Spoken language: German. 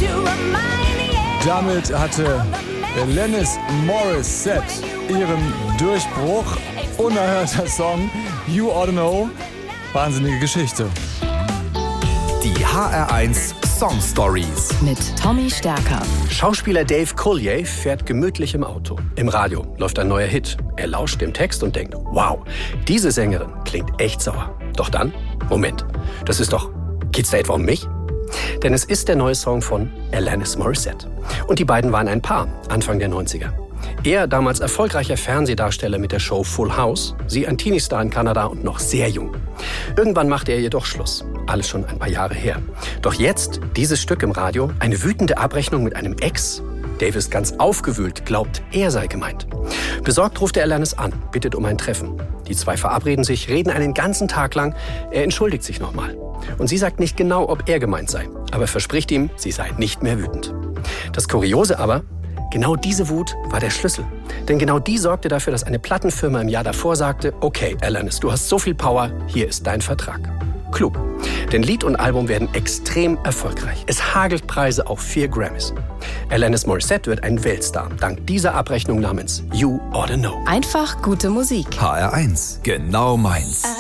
Damit hatte Alanis Morissette ihren Durchbruch. Unerhörter Song, You Oughta Know. Wahnsinnige Geschichte. Die HR1 Song Stories. Mit Tommy Stärker. Schauspieler Dave Coulier fährt gemütlich im Auto. Im Radio läuft ein neuer Hit. Er lauscht dem Text und denkt, wow, diese Sängerin klingt echt sauer. Doch dann, Moment, geht's da etwa um mich? Denn es ist der neue Song von Alanis Morissette. Und die beiden waren ein Paar, Anfang der 90er. Er damals erfolgreicher Fernsehdarsteller mit der Show Full House, sie ein Teenie-Star in Kanada und noch sehr jung. Irgendwann machte er jedoch Schluss. Alles schon ein paar Jahre her. Doch jetzt, dieses Stück im Radio, eine wütende Abrechnung mit einem Ex. Dave ist ganz aufgewühlt, glaubt, er sei gemeint. Besorgt ruft er Alanis an, bittet um ein Treffen. Die zwei verabreden sich, reden einen ganzen Tag lang. Er entschuldigt sich nochmal. Und sie sagt nicht genau, ob er gemeint sei, aber verspricht ihm, sie sei nicht mehr wütend. Das Kuriose aber, genau diese Wut war der Schlüssel. Denn genau die sorgte dafür, dass eine Plattenfirma im Jahr davor sagte, okay, Alanis, du hast so viel Power, hier ist dein Vertrag. Klug. Denn Lied und Album werden extrem erfolgreich. Es hagelt Preise auf 4 Grammys. Alanis Morissette wird ein Weltstar, dank dieser Abrechnung namens You Oughta Know. Einfach gute Musik. HR1, genau meins.